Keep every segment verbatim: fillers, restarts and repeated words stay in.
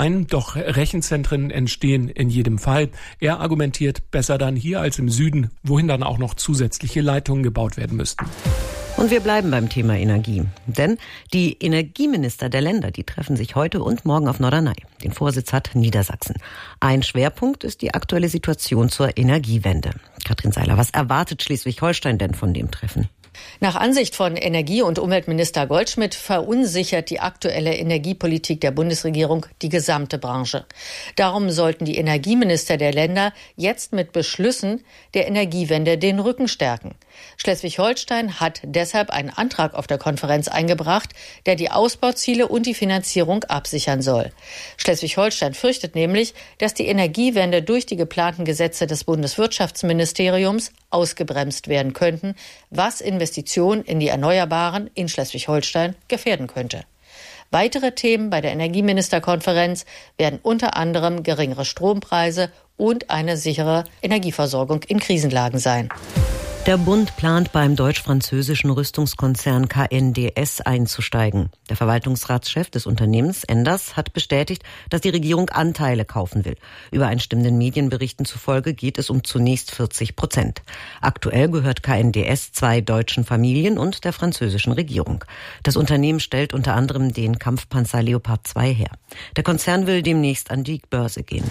sein, doch Rechenzentren entstehen in jedem Fall. Er argumentiert, besser dann hier als im Süden, wohin dann auch noch zusätzliche Leitungen gebaut werden müssten. Und wir bleiben beim Thema Energie. Denn die Energieminister der Länder, die treffen sich heute und morgen auf Norderney. Den Vorsitz hat Niedersachsen. Ein Schwerpunkt ist die aktuelle Situation zur Energiewende. Katrin Seiler, was erwartet Schleswig-Holstein denn von dem Treffen? Nach Ansicht von Energie- und Umweltminister Goldschmidt verunsichert die aktuelle Energiepolitik der Bundesregierung die gesamte Branche. Darum sollten die Energieminister der Länder jetzt mit Beschlüssen der Energiewende den Rücken stärken. Schleswig-Holstein hat deshalb einen Antrag auf der Konferenz eingebracht, der die Ausbauziele und die Finanzierung absichern soll. Schleswig-Holstein fürchtet nämlich, dass die Energiewende durch die geplanten Gesetze des Bundeswirtschaftsministeriums ausgebremst werden könnten, was Investitionen in die Erneuerbaren in Schleswig-Holstein gefährden könnte. Weitere Themen bei der Energieministerkonferenz werden unter anderem geringere Strompreise und eine sichere Energieversorgung in Krisenlagen sein. Der Bund plant beim deutsch-französischen Rüstungskonzern K N D S einzusteigen. Der Verwaltungsratschef des Unternehmens Enders hat bestätigt, dass die Regierung Anteile kaufen will. Übereinstimmenden Medienberichten zufolge geht es um zunächst vierzig Prozent. Aktuell gehört K N D S zwei deutschen Familien und der französischen Regierung. Das Unternehmen stellt unter anderem den Kampfpanzer Leopard zwei her. Der Konzern will demnächst an die Börse gehen.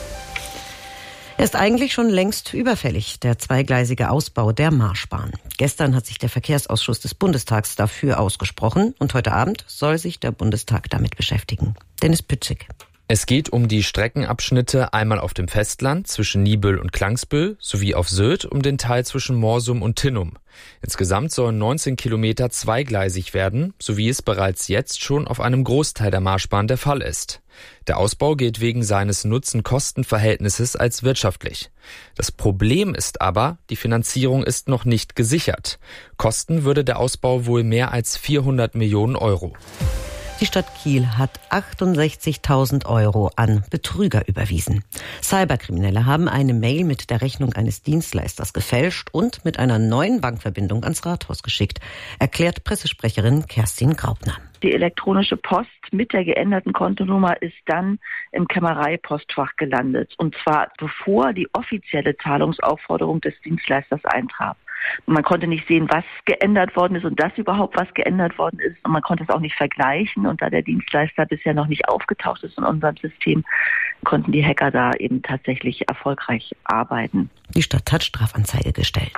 Er ist eigentlich schon längst überfällig, der zweigleisige Ausbau der Marschbahn. Gestern hat sich der Verkehrsausschuss des Bundestags dafür ausgesprochen und heute Abend soll sich der Bundestag damit beschäftigen. Dennis Pützig. Es geht um die Streckenabschnitte einmal auf dem Festland zwischen Niebüll und Klangsbüll sowie auf Sylt um den Teil zwischen Morsum und Tinnum. Insgesamt sollen neunzehn Kilometer zweigleisig werden, so wie es bereits jetzt schon auf einem Großteil der Marschbahn der Fall ist. Der Ausbau gilt wegen seines Nutzen-Kosten-Verhältnisses als wirtschaftlich. Das Problem ist aber, die Finanzierung ist noch nicht gesichert. Kosten würde der Ausbau wohl mehr als vierhundert Millionen Euro. Die Stadt Kiel hat achtundsechzigtausend Euro an Betrüger überwiesen. Cyberkriminelle haben eine Mail mit der Rechnung eines Dienstleisters gefälscht und mit einer neuen Bankverbindung ans Rathaus geschickt, erklärt Pressesprecherin Kerstin Graupner. Die elektronische Post mit der geänderten Kontonummer ist dann im Kämmereipostfach gelandet. Und zwar bevor die offizielle Zahlungsaufforderung des Dienstleisters eintraf. Man konnte nicht sehen, was geändert worden ist und dass überhaupt was geändert worden ist. Und man konnte es auch nicht vergleichen. Und da der Dienstleister bisher noch nicht aufgetaucht ist in unserem System, konnten die Hacker da eben tatsächlich erfolgreich arbeiten. Die Stadt hat Strafanzeige gestellt.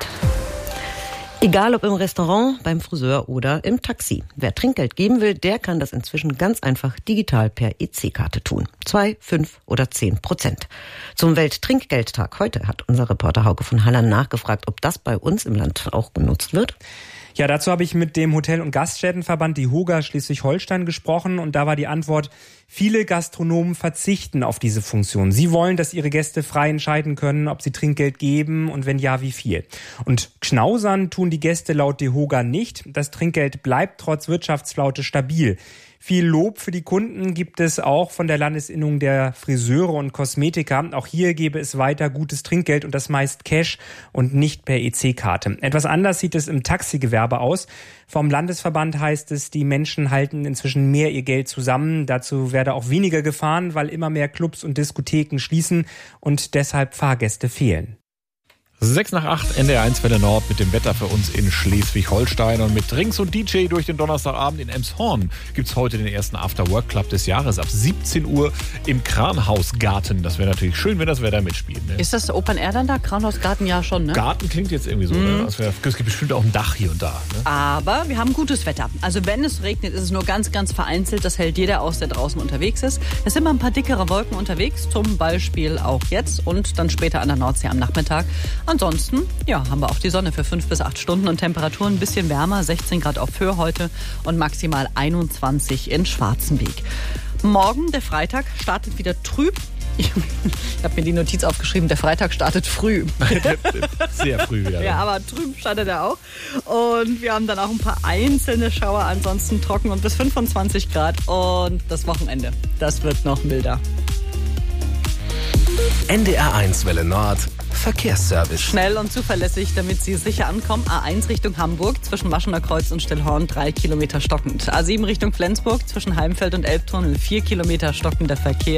Egal ob im Restaurant, beim Friseur oder im Taxi. Wer Trinkgeld geben will, der kann das inzwischen ganz einfach digital per E C-Karte tun. Zwei, fünf oder zehn Prozent. Zum Welttrinkgeldtag heute hat unser Reporter Hauke von Halland nachgefragt, ob das bei uns im Land auch genutzt wird. Ja, dazu habe ich mit dem Hotel- und Gaststättenverband, die HOGA Schleswig-Holstein, gesprochen und da war die Antwort, viele Gastronomen verzichten auf diese Funktion. Sie wollen, dass ihre Gäste frei entscheiden können, ob sie Trinkgeld geben und wenn ja, wie viel. Und knausern tun die Gäste laut der HOGA nicht. Das Trinkgeld bleibt trotz Wirtschaftsflaute stabil. Viel Lob für die Kunden gibt es auch von der Landesinnung der Friseure und Kosmetiker. Auch hier gäbe es weiter gutes Trinkgeld und das meist Cash und nicht per E C-Karte. Etwas anders sieht es im Taxigewerbe aus. Vom Landesverband heißt es, die Menschen halten inzwischen mehr ihr Geld zusammen. Dazu werde auch weniger gefahren, weil immer mehr Clubs und Diskotheken schließen und deshalb Fahrgäste fehlen. Sechs nach acht, N D R eins Welle Nord mit dem Wetter für uns in Schleswig-Holstein. Und mit Drinks und D J durch den Donnerstagabend in Elmshorn gibt's heute den ersten After-Work-Club des Jahres ab siebzehn Uhr im Kranhausgarten. Das wäre natürlich schön, wenn das Wetter mitspielt. Ne? Ist das Open Air dann da? Kranhausgarten ja schon, ne? Garten klingt jetzt irgendwie so. Mhm. Ne? Das wär, es gibt bestimmt auch ein Dach hier und da. Ne? Aber wir haben gutes Wetter. Also wenn es regnet, ist es nur ganz, ganz vereinzelt. Das hält jeder aus, der draußen unterwegs ist. Es sind immer ein paar dickere Wolken unterwegs, zum Beispiel auch jetzt und dann später an der Nordsee am Nachmittag. Ansonsten, ja, haben wir auch die Sonne für fünf bis acht Stunden und Temperaturen ein bisschen wärmer, sechzehn Grad auf Höhe heute und maximal einundzwanzig in Schwarzenbeek. Morgen, der Freitag, startet wieder trüb. Ich habe mir die Notiz aufgeschrieben, der Freitag startet früh. Sehr früh wieder. Ja, aber trüb startet er auch. Und wir haben dann auch ein paar einzelne Schauer, ansonsten trocken und bis fünfundzwanzig Grad. Und das Wochenende, das wird noch milder. N D R eins Welle Nord. Verkehrsservice. Schnell und zuverlässig, damit Sie sicher ankommen. A eins Richtung Hamburg, zwischen Maschener Kreuz und Stillhorn, drei Kilometer stockend. A sieben Richtung Flensburg, zwischen Heimfeld und Elbtunnel, vier Kilometer stockender Verkehr.